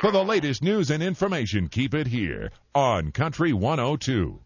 For the latest news and information, keep it here on Country 102.